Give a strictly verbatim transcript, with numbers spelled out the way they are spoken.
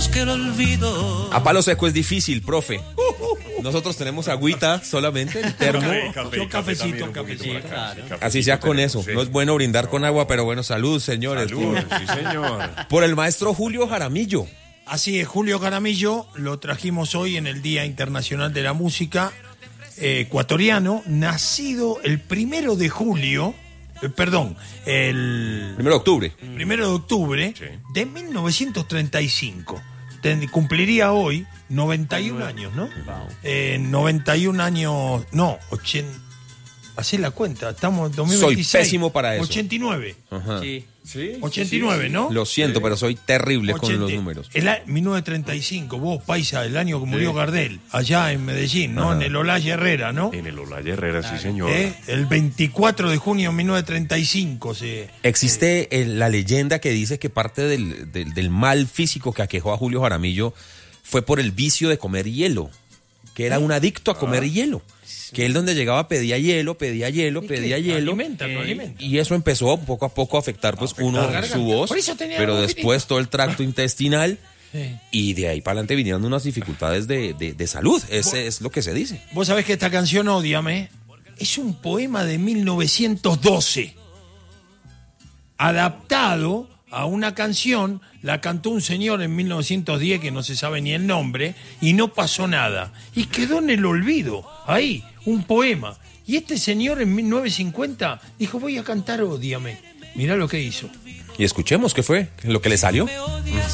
que el olvido. A palo seco es difícil, profe. Nosotros tenemos agüita solamente, el termo. Café, café, Yo cafecito, un poquito cafecito, por acá, claro. sí, cafecito Así sea con tenemos, eso. sí. No es bueno brindar con agua, pero bueno, salud, señores. Salud, sí, señor. Por el maestro Julio Jaramillo. Así es, Julio Jaramillo, lo trajimos hoy en el Día Internacional de la Música eh, ecuatoriano, nacido el primero de julio, eh, perdón, el Primero de octubre. primero de octubre Sí. de mil novecientos treinta y cinco. Ten- cumpliría hoy noventa y un años, ¿no? Eh, noventa y un años, no, ochenta. Hacé la cuenta, estamos en dos mil veintiséis. Soy pésimo para eso. ochenta y nueve. Ajá. Sí. Sí, ochenta y nueve, sí, sí. ¿no? Lo siento, pero soy terrible con ochenta. los números. El a- mil novecientos treinta y cinco, vos, paisa, el año que murió Sí. Gardel, allá en Medellín, ¿no? Ajá. En el Olaya Herrera, ¿no? En el Olaya Herrera, sí, señor. ¿Eh? El veinticuatro de junio de mil novecientos treinta y cinco se... Existe el- la leyenda que dice que parte del, del- del mal físico que aquejó a Julio Jaramillo fue por el vicio de comer hielo, que era un adicto a comer hielo. Que él donde llegaba pedía hielo, pedía hielo, pedía ¿Qué? hielo. Alimenta, no Eh, alimenta. Y eso empezó poco a poco a afectar pues uno la su garganta. voz, Por eso tenía pero la voz después todo el tracto intestinal Sí. y de ahí para adelante vinieron unas dificultades de, de- de salud. Ese es lo que se dice. Vos sabés que esta canción, Ódiame, es un poema de mil novecientos doce, adaptado a una canción, la cantó un señor en mil novecientos diez que no se sabe ni el nombre, y no pasó nada. Y quedó en el olvido, ahí, un poema. Y este señor en mil novecientos cincuenta dijo, voy a cantar Ódiame. Mirá lo que hizo. Y escuchemos qué fue, lo que le salió. Me odias